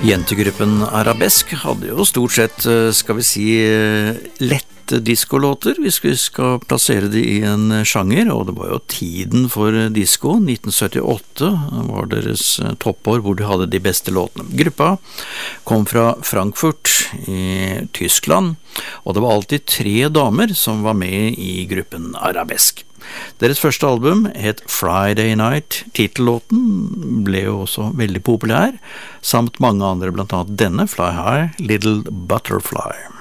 Jentegruppen Arabesk hadde jo stort sett, skal vi si, lette diskolåter, hvis vi skal plassere det i en sjanger, og det var jo tiden for disko. 1978 var deres toppår hvor de hadde de beste låtene. Gruppa kom fra Frankfurt i Tyskland, og det var alltid 3 damer som var med i gruppen Arabesk. Deres første album het Friday Night. Titellåten ble jo også veldig populær, samt mange andre, blant annet denne, Fly High, Little Butterfly.